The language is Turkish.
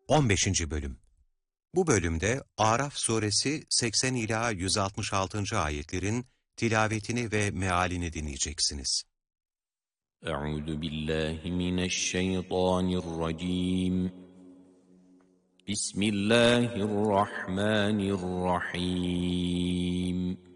15. Bölüm. Bu bölümde Araf suresi 80 ila 166. ayetlerin tilavetini ve mealini dinleyeceksiniz. Euzu billahi mineşşeytanirracim. Bismillahirrahmanirrahim.